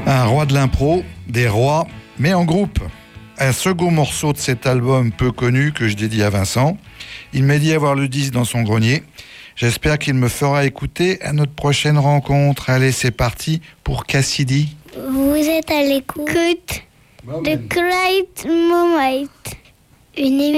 Un roi de l'impro, des rois, mais en groupe. Un second morceau de cet album peu connu que je dédie à Vincent. Il m'a dit avoir le disque dans son grenier. J'espère qu'il me fera écouter à notre prochaine rencontre. Allez, c'est parti pour Cassidy. Vous êtes à l'écoute de Great Moment. Une